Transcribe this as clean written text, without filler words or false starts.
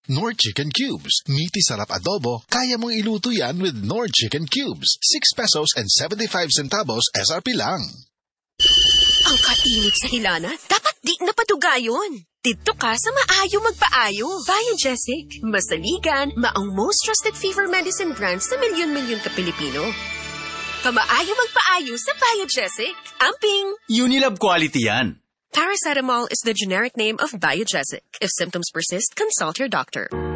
Knorr Chicken Cubes. Meaty sarap adobo, kaya mong iluto yan with Knorr Chicken Cubes. 6 pesos and 75 centavos SRP lang. Ang kainit sa hilana, dapat di napaduga yun. Dito ka sa maayo magpaayo. Biogesic. Masaligan, maong most trusted fever medicine brands sa milyon-milyon ka Pilipino. Kamaayo magpaayo sa Biogesic. Amping! Unilab quality yan. Paracetamol is the generic name of Biogesic. If symptoms persist, consult your doctor.